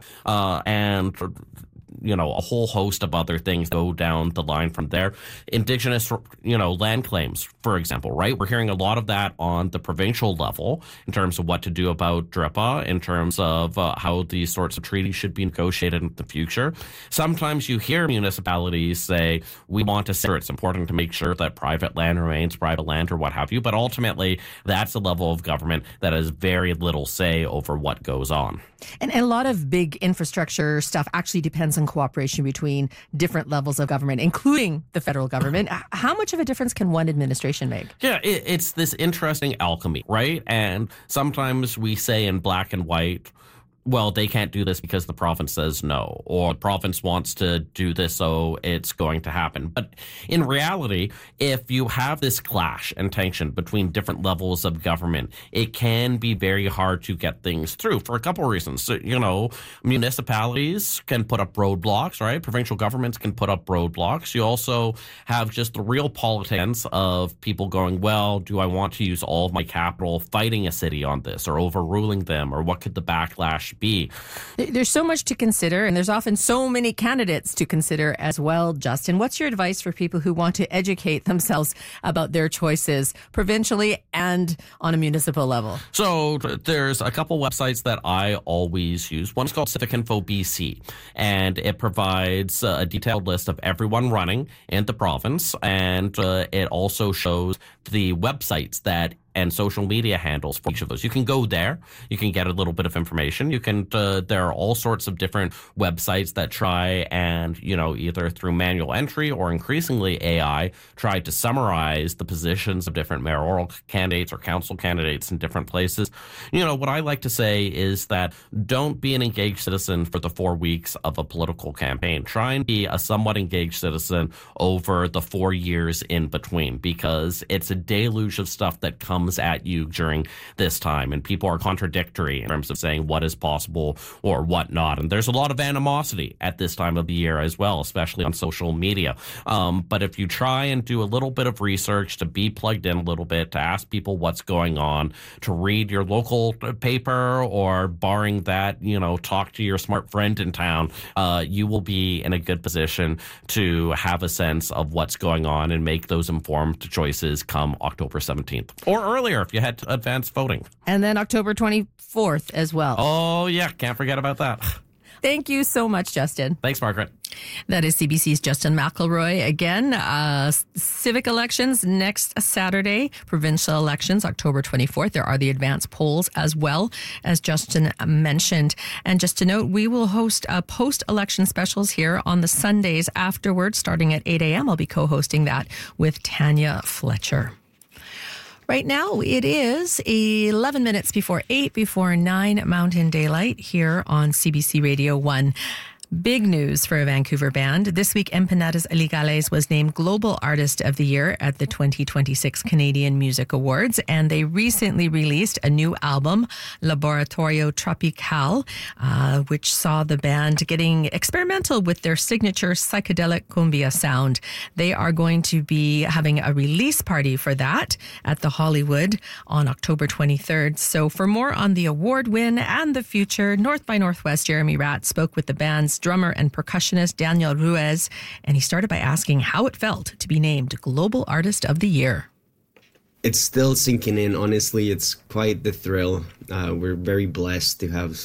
and a whole host of other things go down the line from there. Indigenous, land claims, for example, right? We're hearing a lot of that on the provincial level in terms of what to do about DRIPA, in terms of how these sorts of treaties should be negotiated in the future. Sometimes you hear municipalities say, we want to say it's important to make sure that private land remains private land or what have you, but ultimately that's a level of government that has very little say over what goes on. And a lot of big infrastructure stuff actually depends on cooperation between different levels of government, including the federal government. How much of a difference can one administration make? Yeah, it's this interesting alchemy, right? And sometimes we say in black and white, well, they can't do this because the province says no, or the province wants to do this, so it's going to happen. But in reality, if you have this clash and tension between different levels of government, it can be very hard to get things through for a couple of reasons. So, municipalities can put up roadblocks, right? Provincial governments can put up roadblocks. You also have just the real politics of people going, well, do I want to use all of my capital fighting a city on this or overruling them, or what could the backlash be? There's so much to consider, and there's often so many candidates to consider as well. Justin, what's your advice for people who want to educate themselves about their choices provincially and on a municipal level? So there's a couple websites that I always use. One's called Civic Info BC, and it provides a detailed list of everyone running in the province, and it also shows the websites and social media handles for each of those. You can go there. You can get a little bit of information. You can. There are all sorts of different websites that try and, either through manual entry or increasingly AI, try to summarize the positions of different mayoral candidates or council candidates in different places. What I like to say is that don't be an engaged citizen for the 4 weeks of a political campaign. Try and be a somewhat engaged citizen over the 4 years in between, because it's a deluge of stuff that comes at you during this time, and people are contradictory in terms of saying what is possible or what not, and there's a lot of animosity at this time of the year as well, especially on social media. But if you try and do a little bit of research, to be plugged in a little bit, to ask people what's going on, to read your local paper, or barring that, talk to your smart friend in town, you will be in a good position to have a sense of what's going on and make those informed choices come October 17th or earlier if you had advanced voting. And then October 24th as well. Oh, yeah. Can't forget about that. Thank you so much, Justin. Thanks, Margaret. That is CBC's Justin McElroy. Again, civic elections next Saturday, provincial elections October 24th. There are the advanced polls as well, as Justin mentioned. And just to note, we will host post-election specials here on the Sundays afterwards, starting at 8 a.m. I'll be co-hosting that with Tanya Fletcher. Right now, it is 11 minutes before 8, before 9 Mountain Daylight here on CBC Radio 1. Big news for a Vancouver band. This week, Empanadas Ilegales was named Global Artist of the Year at the 2026 Canadian Music Awards, and they recently released a new album, Laboratorio Tropical, which saw the band getting experimental with their signature psychedelic cumbia sound. They are going to be having a release party for that at the Hollywood on October 23rd. So for more on the award win and the future, North by Northwest Jeremy Ratt spoke with the band's drummer and percussionist Daniel Ruiz, and he started by asking how it felt to be named Global Artist of the Year. It's still sinking in. Honestly, it's quite the thrill. We're very blessed to have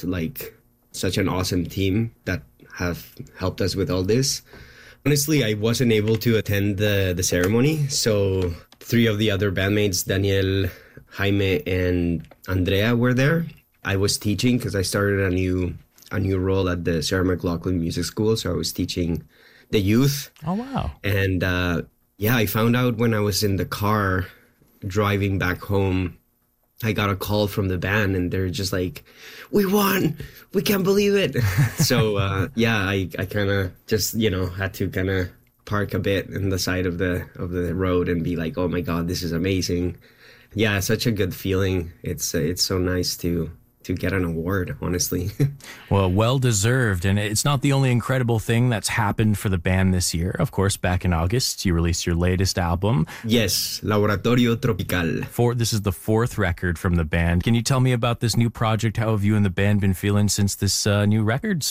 such an awesome team that have helped us with all this. Honestly, I wasn't able to attend the ceremony, so 3 of the other bandmates, Daniel, Jaime, and Andrea, were there. I was teaching because I started a new role at the Sarah McLachlan Music School. So I was teaching the youth. Oh, wow. And I found out when I was in the car driving back home, I got a call from the band and they're just like, we won, we can't believe it. So I kind of just, had to kind of park a bit in the side of the road and be like, oh my God, this is amazing. Yeah, such a good feeling. It's so nice to get an award, honestly. Well deserved. And it's not the only incredible thing that's happened for the band this year. Of course, back in August, you released your latest album. Yes, Laboratorio Tropical. This is the 4th record from the band. Can you tell me about this new project? How have you and the band been feeling since this new record's